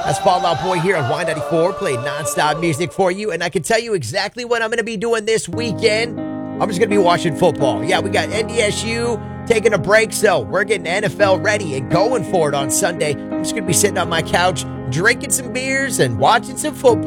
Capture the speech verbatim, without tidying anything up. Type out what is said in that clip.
That's Fall Out Boy here on Y ninety-four, playing nonstop music for you. And I can tell you exactly what I'm going to be doing this weekend. I'm just going to be watching football. Yeah, we got N D S U taking a break, so we're getting N F L ready and going for it on Sunday. I'm just going to be sitting on my couch, drinking some beers and watching some football.